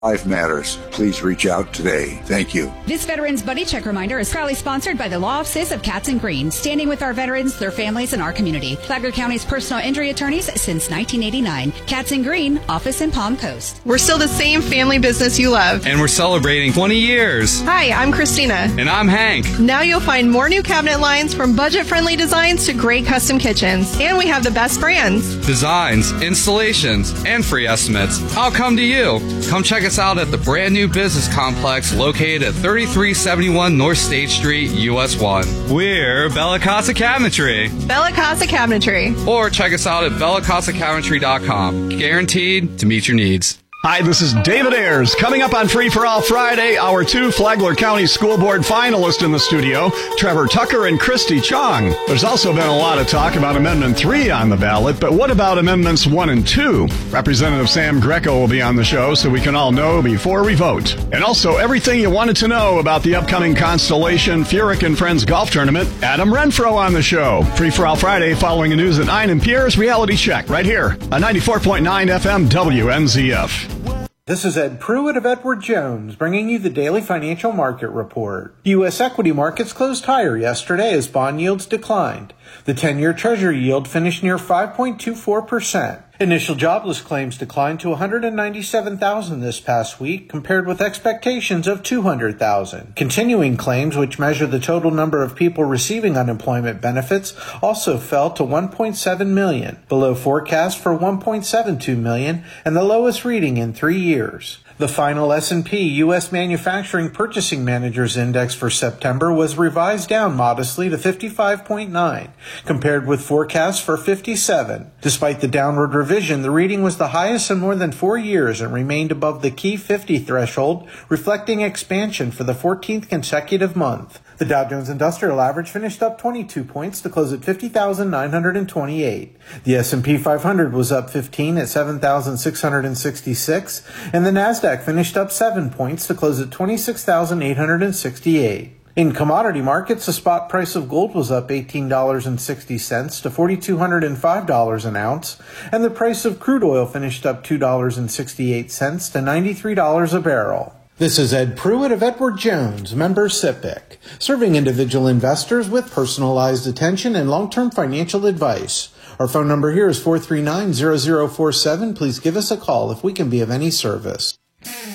Life matters. Please reach out today. Thank you. This Veterans Buddy Check Reminder is proudly sponsored by the Law Offices of Katz & Green, standing with our veterans, their families, and our community. Flagler County's personal injury attorneys since 1989. Katz & Green, office in Palm Coast. We're still the same family business you love. And we're celebrating 20 years. Hi, I'm Christina. And I'm Hank. Now you'll find more new cabinet lines, from budget-friendly designs to great custom kitchens. And we have the best brands. Designs, installations, and free estimates. I'll come to you. Come check us out at the brand new business complex located at 3371 North State Street, US 1. We're Bella Casa Cabinetry. Bella Casa Cabinetry. Or check us out at bellacasacabinetry.com. Guaranteed to meet your needs. Hi, this is David Ayers. Coming up on Free for All Friday, our two Flagler County School Board finalists in the studio, Trevor Tucker and Christy Chong. There's also been a lot of talk about Amendment 3 on the ballot, but what about Amendments 1 and 2? Representative Sam Greco will be on the show so we can all know before we vote. And also everything you wanted to know about the upcoming Constellation Furyk and Friends Golf Tournament. Adam Renfro on the show. Free for All Friday following the news at 9 and Pierre's Reality Check right here on 94.9 FM WNZF. This is Ed Pruitt of Edward Jones, bringing you the daily financial market report. U.S. equity markets closed higher yesterday as bond yields declined. The 10-year Treasury yield finished near 5.24%. Initial jobless claims declined to 197,000 this past week, compared with expectations of 200,000. Continuing claims, which measure the total number of people receiving unemployment benefits, also fell to 1.7 million, below forecast for 1.72 million, and the lowest reading in 3 years. The final S&P U.S. Manufacturing Purchasing Managers Index for September was revised down modestly to 55.9, compared with forecasts for 57. Despite the downward revision, the reading was the highest in more than 4 years and remained above the key 50 threshold, reflecting expansion for the 14th consecutive month. The Dow Jones Industrial Average finished up 22 points to close at 50,928. The S&P 500 was up 15 at 7,666, and the Nasdaq finished up 7 points to close at 26,868. In commodity markets, the spot price of gold was up $18.60 to $4,205 an ounce, and the price of crude oil finished up $2.68 to $93 a barrel. This is Ed Pruitt of Edward Jones, member SIPC, serving individual investors with personalized attention and long-term financial advice. Our phone number here is 439-0047. Please give us a call if we can be of any service.